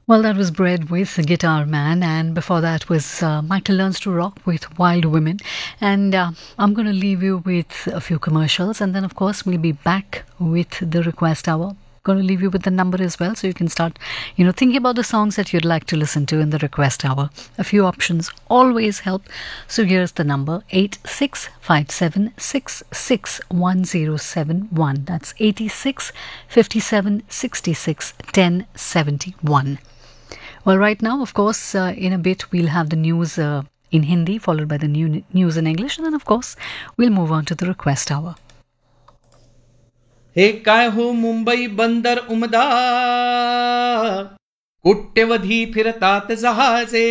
Well, that was Bread with Guitar Man, and before that was Michael Learns to Rock with Wild Women. And I'm going to leave you with a few commercials, and then, of course, we'll be back with the request hour. Going to leave you with the number as well, so you can start, thinking about the songs that you'd like to listen to in the request hour. A few options always help. So here's the number: 8657661071. That's 8657661071. Well, right now, of course, in a bit we'll have the news in Hindi, followed by the news in English, and then, of course, we'll move on to the request hour. हे काय हो मुंबई बंदर उमदा, कोट्यवधी फिरतात जहाजे,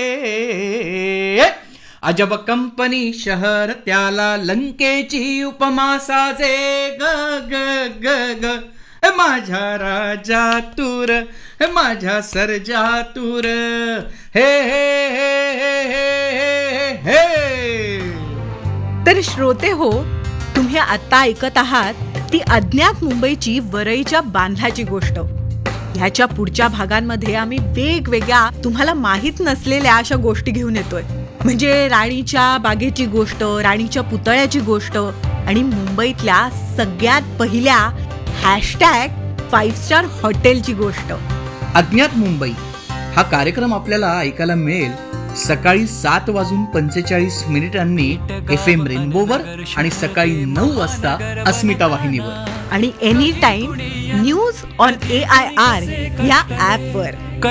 अजब company शहर त्याला लंकेची उपमा साजे. ग ग ग ग माझ्या राजा तूर, माझ्या सर्जा तूर, हे हे हे हे हे हे. तर श्रोते हो, तुम्ही आता ऐकत आहात ती अज्ञात मुंबईची वरईच्या बांधल्याची गोष्ट. ह्याच्या पुढच्या भागांमध्ये आम्ही वेगवेगळ्या तुम्हाला माहीत नसलेल्या अशा गोष्टी घेऊन येतोय. म्हणजे राणीच्या बागेची गोष्ट, राणीच्या पुतळ्याची गोष्ट आणि मुंबईतल्या सगळ्यात पहिल्या #5 स्टार हॉटेलची गोष्ट. अज्ञात मुंबई हा कार्यक्रम आपल्याला ऐकायला मिळेल सकाळी 7:45 FM रेनबोवर आणि सकाळी 9 वाजता अस्मिता वाहिनीवर आणि any time news on AIR या ॲपवर.